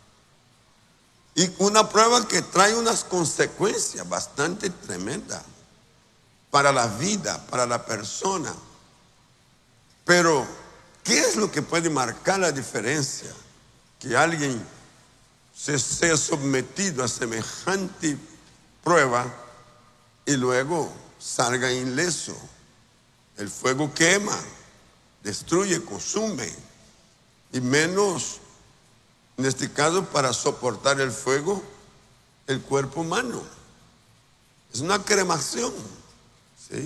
Y una prueba que trae unas consecuencias bastante tremendas para la vida, para la persona. Pero, ¿qué es lo que puede marcar la diferencia? Que alguien se sea sometido a semejante prueba y luego salga ileso. El fuego quema, destruye, consume, y menos en este caso para soportar el fuego el cuerpo humano. Es una cremación, ¿sí?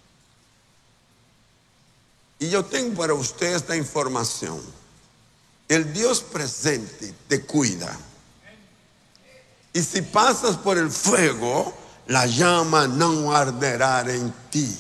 Y yo tengo para usted esta información. El Dios presente te cuida. Y si pasas por el fuego, la llama no arderá en ti.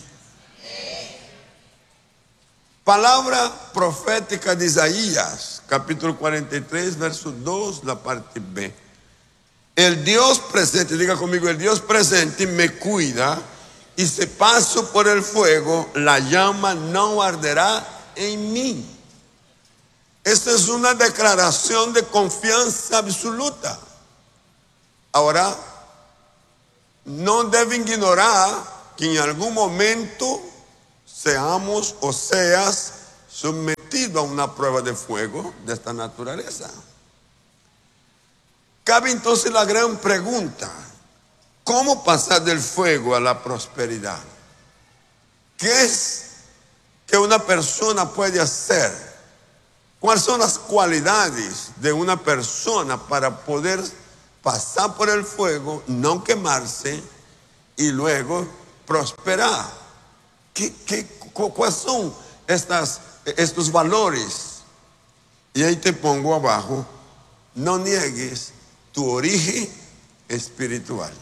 Palabra profética de Isaías, capítulo 43, verso 2, la parte B. El Dios presente, diga conmigo, el Dios presente me cuida, y si paso por el fuego, la llama no arderá en mí. Esta es una declaración de confianza absoluta. Ahora, no deben ignorar que en algún momento seamos o seas sometido a una prueba de fuego de esta naturaleza. Cabe entonces la gran pregunta: ¿cómo pasar del fuego a la prosperidad? ¿Qué es que una persona puede hacer? ¿Cuáles son las cualidades de una persona para poder pasar por el fuego, no quemarse y luego prosperar? ¿Cuáles son estos valores? Y ahí te pongo abajo: no niegues tu origen espiritual.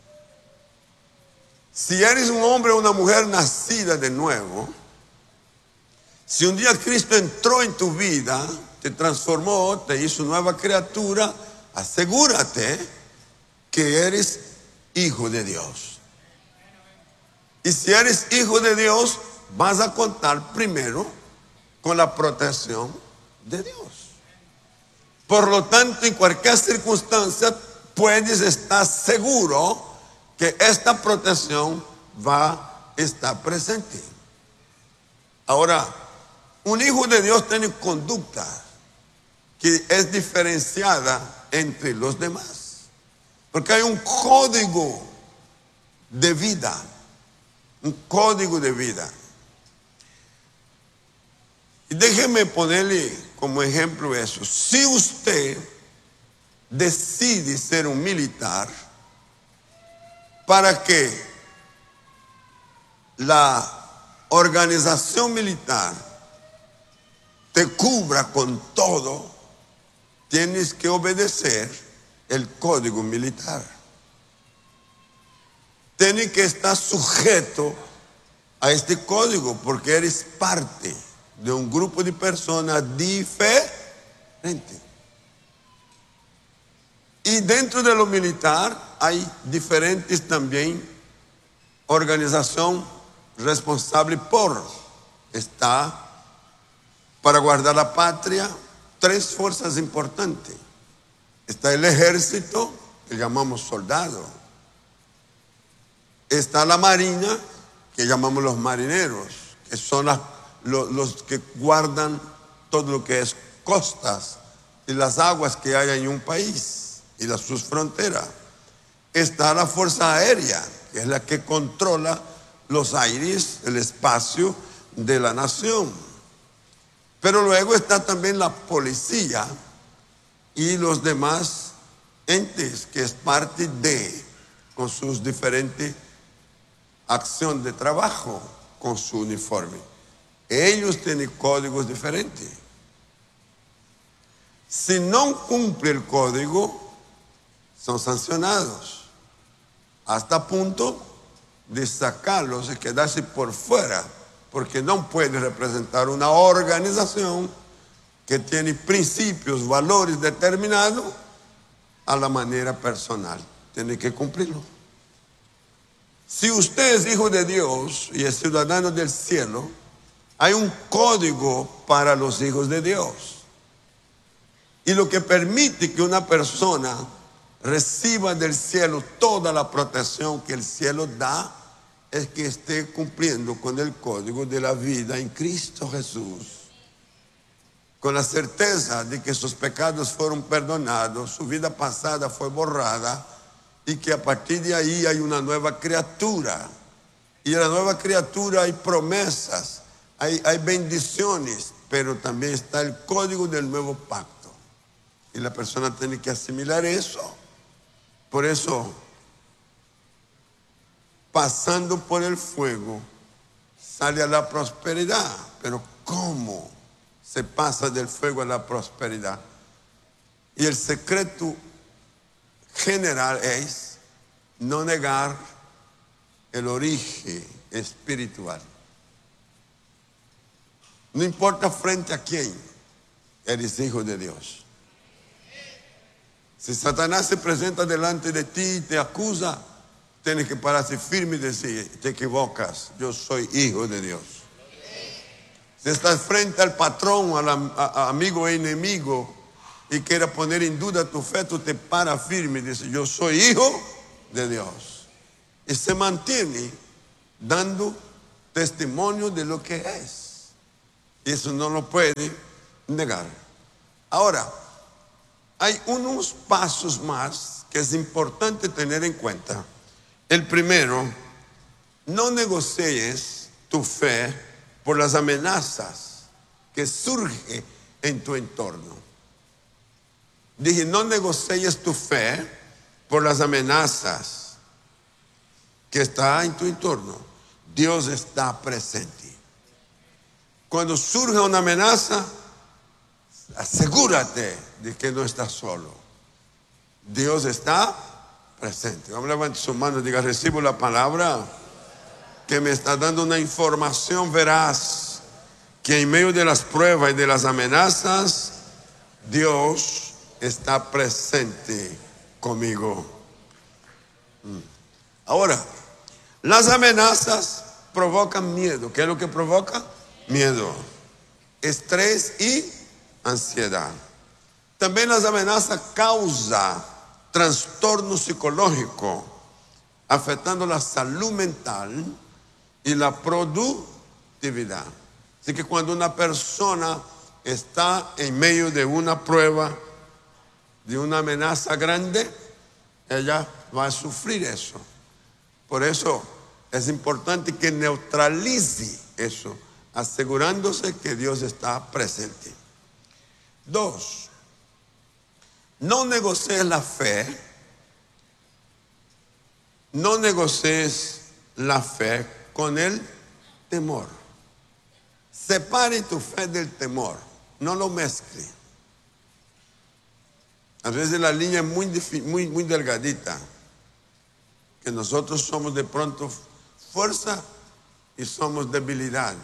Si eres un hombre o una mujer nacida de nuevo, si un día Cristo entró en tu vida, te transformó, te hizo nueva criatura, asegúrate que eres hijo de Dios. Y si eres hijo de Dios, vas a contar primero con la protección de Dios. Por lo tanto, en cualquier circunstancia, puedes estar seguro que esta protección va a estar presente. Ahora, un hijo de Dios tiene conducta que es diferenciada entre los demás, porque hay un código de vida, un código de vida. Y déjeme ponerle como ejemplo eso. Si usted decide ser un militar para que la organización militar te cubra con todo, tienes que obedecer el código militar. Tienes que estar sujeto a este código porque eres parte de un grupo de personas diferentes. Y dentro de lo militar hay diferentes también organización responsable por. Está para guardar la patria 3 fuerzas importantes. Está el ejército, que llamamos soldado. Está la marina, que llamamos los marineros, que son los que guardan todo lo que es costas y las aguas que hay en un país y sus fronteras. Está la fuerza aérea, que es la que controla los aires, el espacio de la nación. Pero luego está también la policía y los demás entes que es parte de, con sus diferentes acciones de trabajo, con su uniforme. Ellos tienen códigos diferentes. Si no cumple el código, son sancionados hasta punto de sacarlos y quedarse por fuera, porque no puede representar una organización que tiene principios, valores determinados a la manera personal. Tiene que cumplirlo. Si usted es hijo de Dios y es ciudadano del cielo, hay un código para los hijos de Dios. Y lo que permite que una persona reciba del cielo toda la protección que el cielo da es que esté cumpliendo con el código de la vida en Cristo Jesús, con la certeza de que sus pecados fueron perdonados, su vida pasada fue borrada y que a partir de ahí hay una nueva criatura. Y en la nueva criatura hay promesas, hay bendiciones, pero también está el código del nuevo pacto. Y la persona tiene que asimilar eso. Por eso, pasando por el fuego, sale a la prosperidad. Pero ¿cómo se pasa del fuego a la prosperidad? Y el secreto general es no negar el origen espiritual. No importa frente a quién, eres hijo de Dios. Si Satanás se presenta delante de ti y te acusa, tienes que pararse firme y decir: te equivocas, yo soy hijo de Dios. Si estás frente al patrón, a amigo e enemigo, y quiera poner en duda tu fe, tú te paras firme y dices, yo soy hijo de Dios. Y se mantiene dando testimonio de lo que es. Y eso no lo puede negar. Ahora, hay unos pasos más que es importante tener en cuenta. El primero, no negocies tu fe por las amenazas que surgen en tu entorno. Dije, no negocies tu fe por las amenazas que están en tu entorno. Dios está presente. Cuando surge una amenaza, asegúrate de que no estás solo. Dios está presente. Vamos a levantar su mano y diga, recibo la palabra que me está dando una información veraz, que en medio de las pruebas y de las amenazas, Dios está presente conmigo. Ahora, las amenazas provocan miedo. ¿Qué es lo que provoca? Miedo, estrés y ansiedad. También las amenazas causan trastorno psicológico, afectando la salud mental y la productividad. Así que cuando una persona está en medio de una prueba, de una amenaza grande, ella va a sufrir eso. Por eso es importante que neutralice eso, asegurándose que Dios está presente. 2, no negocies la fe. No negocies la fe con el temor. Separe tu fe del temor. No lo mezcle. A veces la línea es muy delgadita. Que nosotros somos de pronto fuerza y somos debilidad.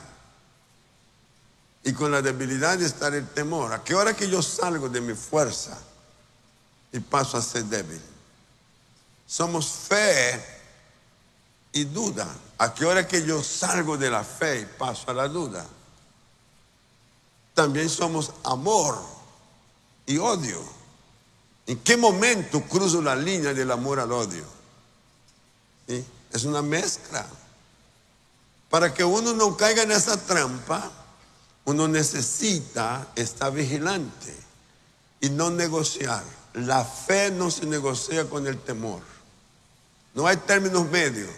Y con la debilidad está el temor. ¿A qué hora que yo salgo de mi fuerza y paso a ser débil? Somos fe y duda. ¿A qué hora que yo salgo de la fe y paso a la duda? También somos amor y odio. ¿En qué momento cruzo la línea del amor al odio? ¿Sí? Es una mezcla. Para que uno no caiga en esa trampa, uno necesita estar vigilante y no negociar. La fe no se negocia con el temor. No hay términos medios.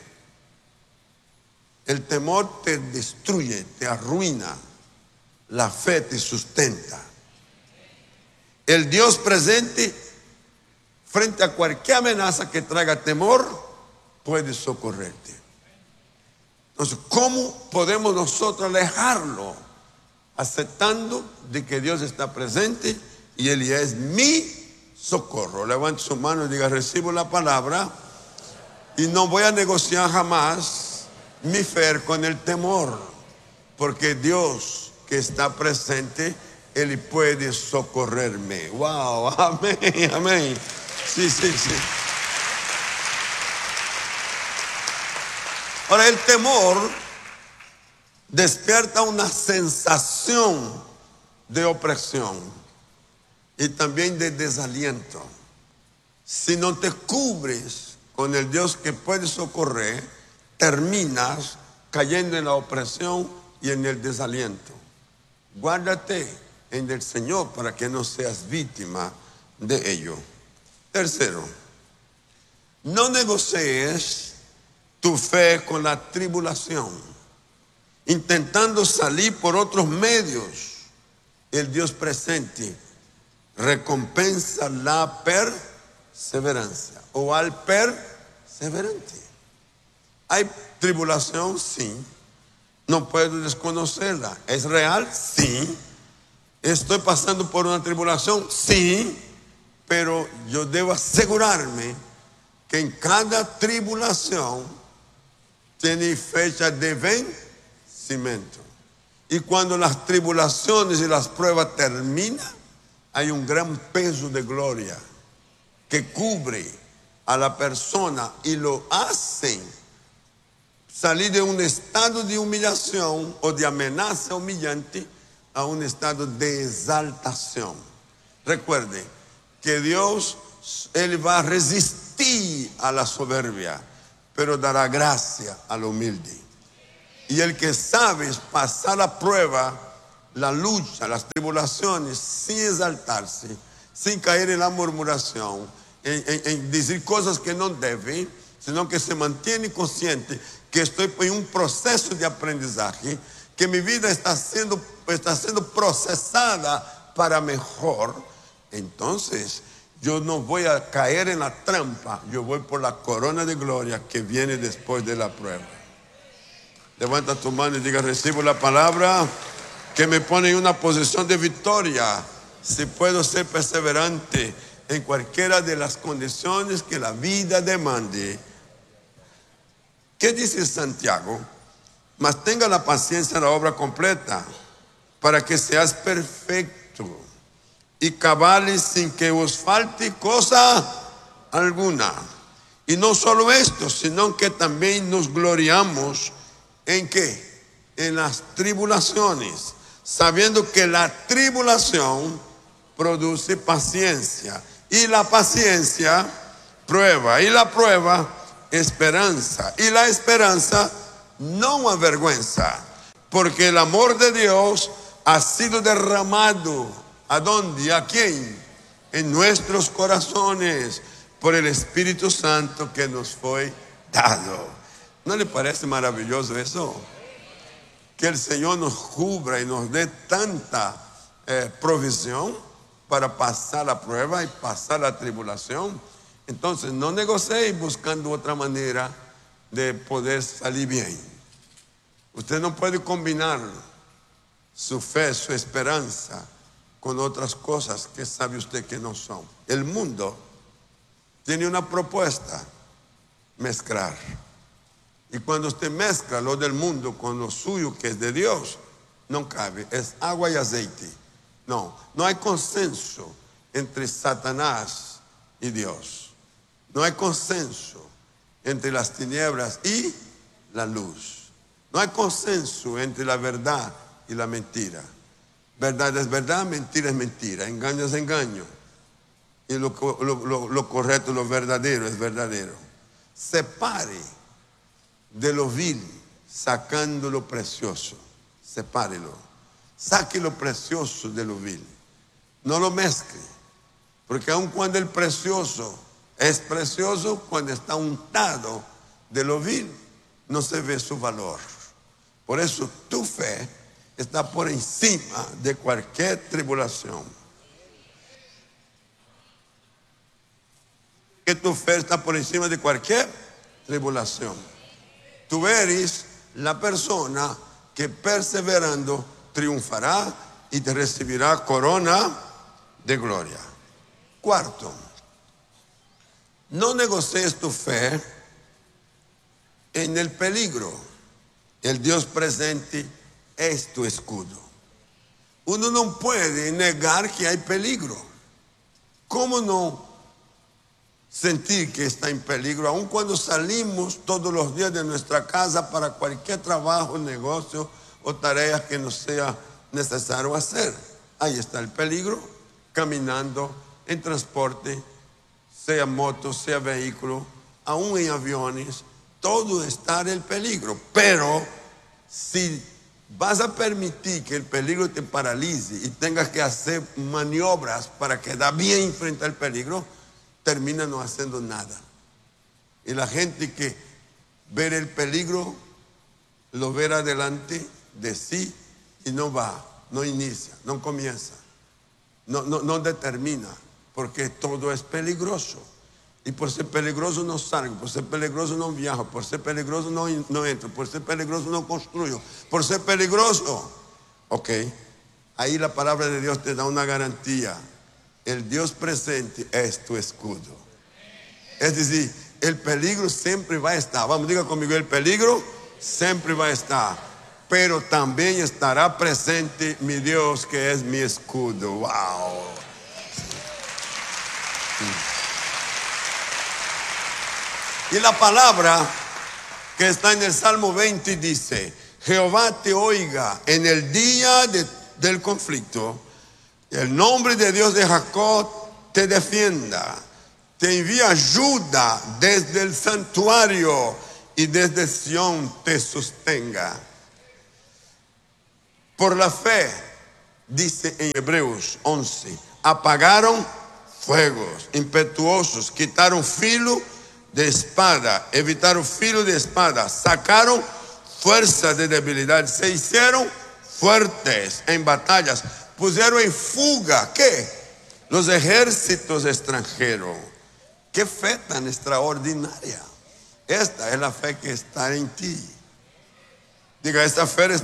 El temor te destruye, te arruina. La fe te sustenta. El Dios presente, frente a cualquier amenaza que traiga temor, puede socorrerte. Entonces, ¿cómo podemos nosotros alejarlo? Aceptando de que Dios está presente y Él es mi socorro. Levante su mano y diga, recibo la palabra y no voy a negociar jamás mi fe con el temor, porque Dios que está presente, Él puede socorrerme. Wow, amén, amén. Sí. Ahora, el temor despierta una sensación de opresión y también de desaliento. Si no te cubres con el Dios que puede socorrer, terminas cayendo en la opresión y en el desaliento. Guárdate en el Señor para que no seas víctima de ello. Tercero, no negocies tu fe con la tribulación, intentando salir por otros medios. El Dios presente recompensa la perseverancia o al perseverante. ¿Hay tribulación? Sí. No puedo desconocerla. ¿Es real? Sí. ¿Estoy pasando por una tribulación? Sí. Pero yo debo asegurarme que en cada tribulación tiene fecha de vencimiento. Y cuando las tribulaciones y las pruebas terminan, hay un gran peso de gloria que cubre a la persona y lo hacen Salí de un estado de humillación o de amenaza humillante a un estado de exaltación. Recuerde que Dios, Él va a resistir a la soberbia, pero dará gracia al humilde. Y el que sabe pasar la prueba, la lucha, las tribulaciones, sin exaltarse, sin caer en la murmuración, en decir cosas que no debe, sino que se mantiene consciente que estoy en un proceso de aprendizaje, que mi vida está siendo procesada para mejor. Entonces yo no voy a caer en la trampa, yo voy por la corona de gloria que viene después de la prueba. Levanta tu mano y diga: recibo la palabra que me pone en una posición de victoria, si puedo ser perseverante en cualquiera de las condiciones que la vida demande. ¿Qué dice Santiago? Mas tenga la paciencia en la obra completa, para que seas perfecto y cabales sin que os falte cosa alguna. Y no solo esto, sino que también nos gloriamos ¿en qué? En las tribulaciones, sabiendo que la tribulación produce paciencia, y la paciencia prueba, y la prueba esperanza, y la esperanza no avergüenza, porque el amor de Dios ha sido derramado. ¿A dónde? ¿A quién? En nuestros corazones, por el Espíritu Santo que nos fue dado. ¿No le parece maravilloso eso? Que el Señor nos cubra y nos dé tanta provisión para pasar la prueba y pasar la tribulación. Entonces no negocie buscando otra manera de poder salir bien. Usted no puede combinar su fe, su esperanza con otras cosas que sabe usted que no son. El mundo tiene una propuesta: mezclar. Y cuando usted mezcla lo del mundo con lo suyo que es de Dios, no cabe, es agua y aceite. No hay consenso entre Satanás y Dios. No hay consenso entre las tinieblas y la luz. No hay consenso entre la verdad y la mentira. Verdad es verdad, mentira es mentira, engaño es engaño. Y lo correcto, lo verdadero es verdadero. Separe de lo vil, sacando lo precioso. Sepárelo. Saque lo precioso de lo vil. No lo mezcle. Porque aun cuando el precioso es precioso, cuando está untado de lo vil, no se ve su valor. Por eso tu fe está por encima de cualquier tribulación. Que tu fe está por encima de cualquier tribulación. Tú eres la persona que perseverando triunfará y te recibirá corona de gloria. Cuarto, no negocies tu fe en el peligro. El Dios presente es tu escudo. Uno no puede negar que hay peligro. ¿Cómo no sentir que está en peligro? Aun cuando salimos todos los días de nuestra casa para cualquier trabajo, negocio o tarea que nos sea necesario hacer. Ahí está el peligro, caminando, en transporte, sea moto, sea vehículo, aún en aviones, todo está en el peligro. Pero si vas a permitir que el peligro te paralice y tengas que hacer maniobras para quedar bien frente al peligro, termina no haciendo nada. Y la gente que ve el peligro, lo verá adelante de sí y no va, no inicia, no comienza, no determina, porque todo es peligroso. Y por ser peligroso no salgo, por ser peligroso no viajo, por ser peligroso no entro, por ser peligroso no construyo, por ser peligroso. Ok, ahí la palabra de Dios te da una garantía. El Dios presente es tu escudo. Es decir, el peligro siempre va a estar. Vamos, diga conmigo, el peligro siempre va a estar. Pero también estará presente mi Dios, que es mi escudo. Wow. Y la palabra que está en el Salmo 20 y dice: Jehová te oiga en el día del conflicto, el nombre de Dios de Jacob te defienda, te envía ayuda desde el santuario y desde Sión te sostenga. Por la fe, dice en Hebreos 11, apagaron fuegos impetuosos, quitaron filo de espada, evitaron filo de espada, sacaron fuerza de debilidad, se hicieron fuertes en batallas, pusieron en fuga, ¿qué? Los ejércitos extranjeros. Qué fe tan extraordinaria. Esta es la fe que está en ti. Diga, esta fe es